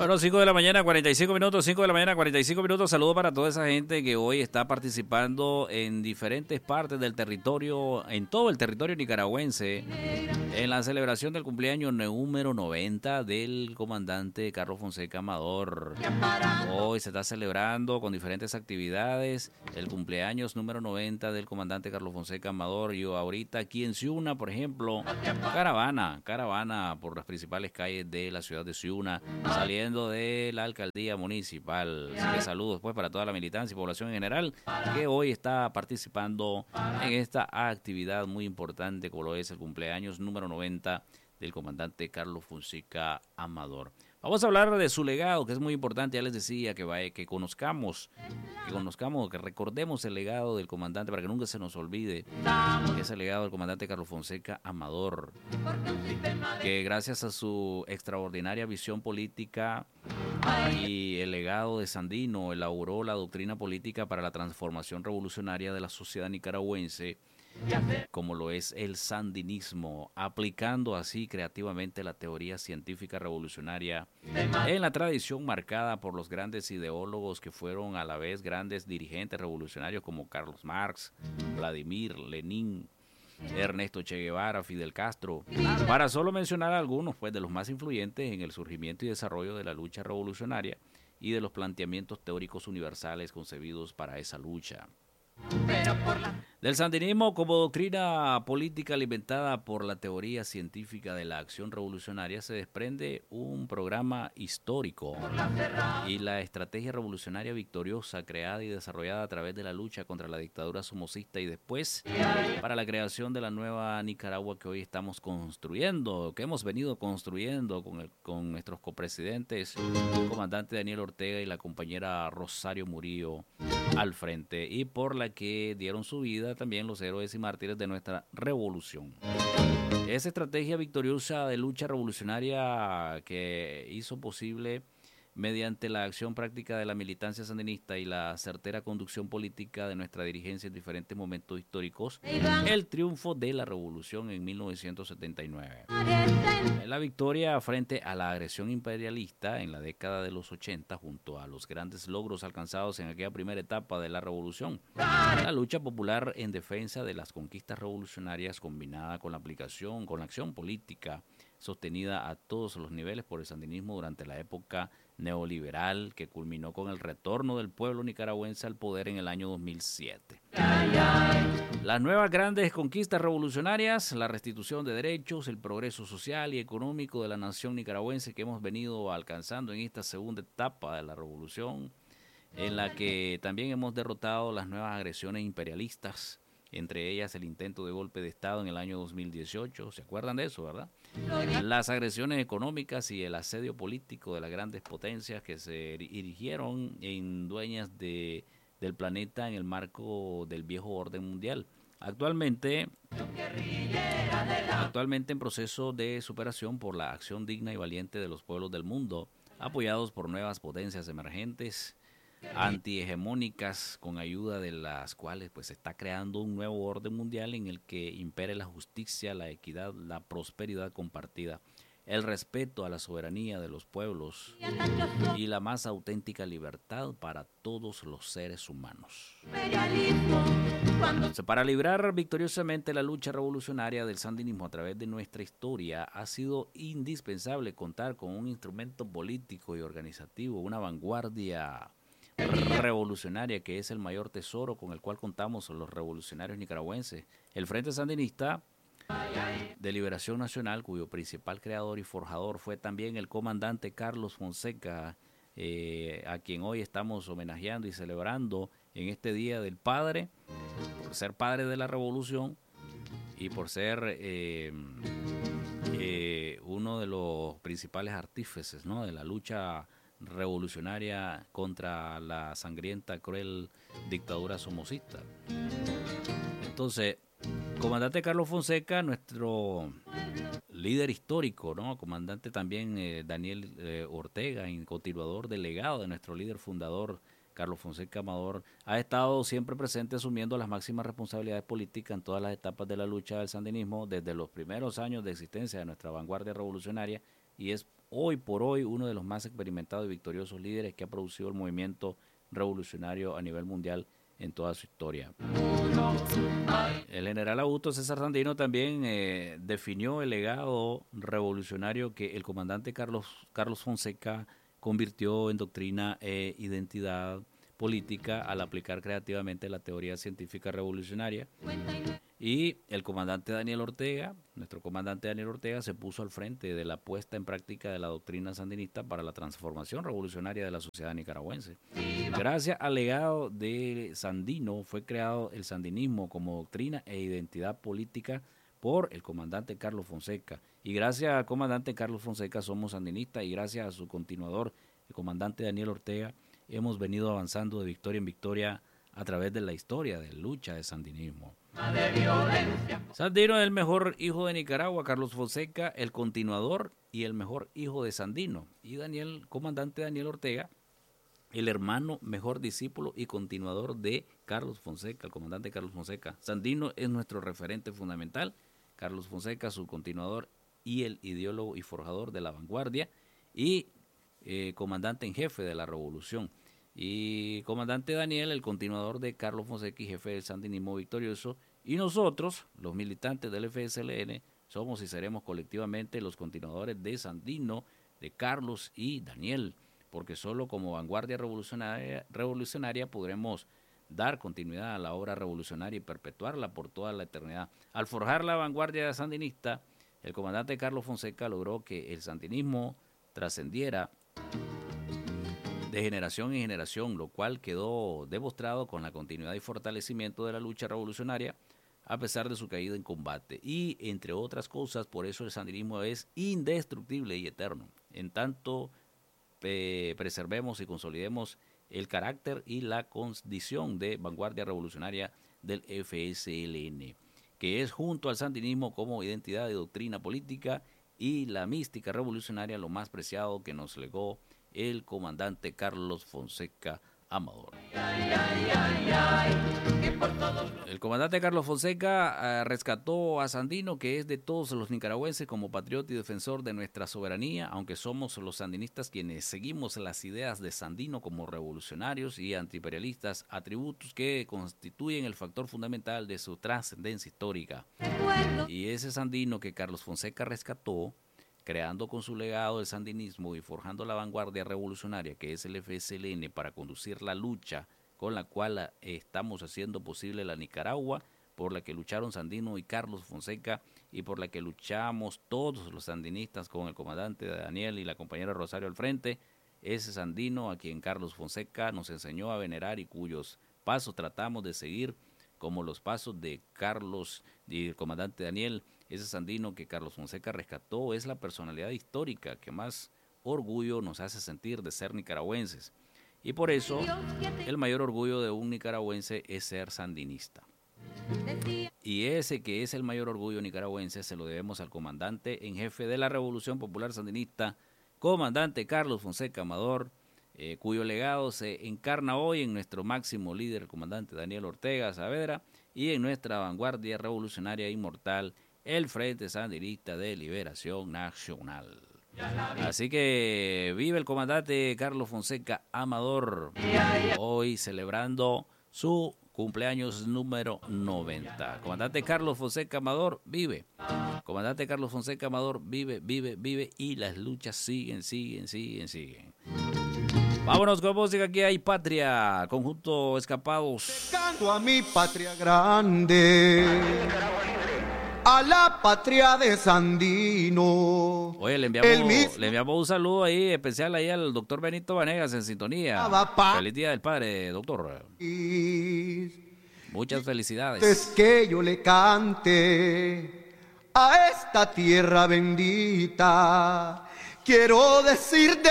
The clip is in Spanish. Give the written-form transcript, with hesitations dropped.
Bueno, 5 de la mañana, 45 minutos, 5 de la mañana, 45 minutos. Saludos para toda esa gente que hoy está participando en diferentes partes del territorio, en todo el territorio nicaragüense, en la celebración del cumpleaños número 90 del comandante Carlos Fonseca Amador. Hoy se está celebrando con diferentes actividades el cumpleaños número 90 del comandante Carlos Fonseca Amador. Y ahorita aquí en Ciuna, por ejemplo, caravana por las principales calles de la ciudad de Ciuna, saliendo de la alcaldía municipal. Así que saludos pues para toda la militancia y población en general que hoy está participando en esta actividad muy importante como lo es el cumpleaños número 90 del comandante Carlos Fonseca Amador. Vamos a hablar de su legado, que es muy importante. Ya les decía que conozcamos, que recordemos el legado del comandante para que nunca se nos olvide ese legado del comandante Carlos Fonseca Amador, que gracias a su extraordinaria visión política y el legado de Sandino elaboró la doctrina política para la transformación revolucionaria de la sociedad nicaragüense, como lo es el sandinismo, aplicando así creativamente la teoría científica revolucionaria en la tradición marcada por los grandes ideólogos que fueron a la vez grandes dirigentes revolucionarios como Carlos Marx, Vladimir Lenin, Ernesto Che Guevara, Fidel Castro, para solo mencionar algunos pues de los más influyentes en el surgimiento y desarrollo de la lucha revolucionaria y de los planteamientos teóricos universales concebidos para esa lucha. Del sandinismo como doctrina política alimentada por la teoría científica de la acción revolucionaria se desprende un programa histórico y la estrategia revolucionaria victoriosa creada y desarrollada a través de la lucha contra la dictadura somocista y después para la creación de la nueva Nicaragua que hoy estamos construyendo, que hemos venido construyendo con nuestros copresidentes, el comandante Daniel Ortega y la compañera Rosario Murillo al frente, y por la que dieron su vida también los héroes y mártires de nuestra revolución. Esa estrategia victoriosa de lucha revolucionaria que hizo posible, mediante la acción práctica de la militancia sandinista y la certera conducción política de nuestra dirigencia en diferentes momentos históricos, el triunfo de la revolución en 1979. La victoria frente a la agresión imperialista en la década de los 80, junto a los grandes logros alcanzados en aquella primera etapa de la revolución. La lucha popular en defensa de las conquistas revolucionarias combinada con la acción política sostenida a todos los niveles por el sandinismo durante la época neoliberal que culminó con el retorno del pueblo nicaragüense al poder en el año 2007. Las nuevas grandes conquistas revolucionarias, la restitución de derechos, el progreso social y económico de la nación nicaragüense que hemos venido alcanzando en esta segunda etapa de la revolución, en la que también hemos derrotado las nuevas agresiones imperialistas, entre ellas el intento de golpe de Estado en el año 2018, ¿se acuerdan de eso, verdad? Las agresiones económicas y el asedio político de las grandes potencias que se erigieron en dueñas del planeta en el marco del viejo orden mundial. Actualmente en proceso de superación por la acción digna y valiente de los pueblos del mundo, apoyados por nuevas potencias emergentes, antihegemónicas, con ayuda de las cuales pues se está creando un nuevo orden mundial en el que impere la justicia, la equidad, la prosperidad compartida, el respeto a la soberanía de los pueblos y la más auténtica libertad para todos los seres humanos. Para librar victoriosamente la lucha revolucionaria del sandinismo a través de nuestra historia, ha sido indispensable contar con un instrumento político y organizativo, una vanguardia revolucionaria que es el mayor tesoro con el cual contamos los revolucionarios nicaragüenses. El Frente Sandinista de Liberación Nacional, cuyo principal creador y forjador fue también el comandante Carlos Fonseca, a quien hoy estamos homenajeando y celebrando en este Día del Padre, por ser padre de la revolución y por ser uno de los principales artífices, ¿no?, de la lucha revolucionaria contra la sangrienta, cruel dictadura somocista. Entonces, comandante Carlos Fonseca, nuestro líder histórico, ¿no? Comandante también Daniel Ortega, continuador delegado de nuestro líder fundador Carlos Fonseca Amador, ha estado siempre presente asumiendo las máximas responsabilidades políticas en todas las etapas de la lucha del sandinismo desde los primeros años de existencia de nuestra vanguardia revolucionaria, y es hoy por hoy uno de los más experimentados y victoriosos líderes que ha producido el movimiento revolucionario a nivel mundial en toda su historia. El general Augusto César Sandino también definió el legado revolucionario que el comandante Carlos Fonseca convirtió en doctrina e identidad política al aplicar creativamente la teoría científica revolucionaria. Y el comandante Daniel Ortega, nuestro comandante Daniel Ortega, se puso al frente de la puesta en práctica de la doctrina sandinista para la transformación revolucionaria de la sociedad nicaragüense. Gracias al legado de Sandino fue creado el sandinismo como doctrina e identidad política por el comandante Carlos Fonseca. Y gracias al comandante Carlos Fonseca somos sandinistas, y gracias a su continuador, el comandante Daniel Ortega, hemos venido avanzando de victoria en victoria a través de la historia de lucha de sandinismo. Sandino es el mejor hijo de Nicaragua, Carlos Fonseca, el continuador y el mejor hijo de Sandino. Y comandante Daniel Ortega, el hermano mejor discípulo y continuador de Carlos Fonseca, el comandante Carlos Fonseca. Sandino es nuestro referente fundamental, Carlos Fonseca, su continuador y el ideólogo y forjador de la vanguardia y comandante en jefe de la revolución. Y comandante Daniel, el continuador de Carlos Fonseca y jefe del sandinismo victorioso. Y nosotros, los militantes del FSLN, somos y seremos colectivamente los continuadores de Sandino, de Carlos y Daniel, porque solo como vanguardia revolucionaria podremos dar continuidad a la obra revolucionaria y perpetuarla por toda la eternidad. Al forjar la vanguardia sandinista, el comandante Carlos Fonseca logró que el sandinismo trascendiera de generación en generación, lo cual quedó demostrado con la continuidad y fortalecimiento de la lucha revolucionaria a pesar de su caída en combate. Y entre otras cosas, por eso el sandinismo es indestructible y eterno, en tanto preservemos y consolidemos el carácter y la condición de vanguardia revolucionaria del FSLN, que es junto al sandinismo como identidad y doctrina política y la mística revolucionaria lo más preciado que nos legó el comandante Carlos Fonseca Amador. El comandante Carlos Fonseca rescató a Sandino, que es de todos los nicaragüenses, como patriota y defensor de nuestra soberanía, aunque somos los sandinistas quienes seguimos las ideas de Sandino como revolucionarios y antiimperialistas, atributos que constituyen el factor fundamental de su trascendencia histórica. Y ese Sandino que Carlos Fonseca rescató, creando con su legado el sandinismo y forjando la vanguardia revolucionaria que es el FSLN para conducir la lucha con la cual estamos haciendo posible la Nicaragua, por la que lucharon Sandino y Carlos Fonseca y por la que luchamos todos los sandinistas con el comandante Daniel y la compañera Rosario al frente, ese Sandino a quien Carlos Fonseca nos enseñó a venerar y cuyos pasos tratamos de seguir como los pasos de Carlos y el comandante Daniel. Ese Sandino que Carlos Fonseca rescató es la personalidad histórica que más orgullo nos hace sentir de ser nicaragüenses. Y por eso el mayor orgullo de un nicaragüense es ser sandinista. Y ese que es el mayor orgullo nicaragüense se lo debemos al comandante en jefe de la Revolución Popular Sandinista, comandante Carlos Fonseca Amador, cuyo legado se encarna hoy en nuestro máximo líder, el comandante Daniel Ortega Saavedra, y en nuestra vanguardia revolucionaria inmortal, el Frente Sandinista de Liberación Nacional. Así que vive el comandante Carlos Fonseca Amador, hoy celebrando su cumpleaños número 90. Comandante Carlos Fonseca Amador vive. Comandante Carlos Fonseca Amador vive y las luchas siguen. Vámonos con música, aquí hay Patria, conjunto Escapados. Canto a mi patria grande, a la patria de Sandino. Oye, le enviamos un saludo ahí especial ahí al doctor Benito Vanegas en sintonía. Feliz Día del Padre, doctor. Muchas felicidades. Es que yo le cante a esta tierra bendita, quiero decir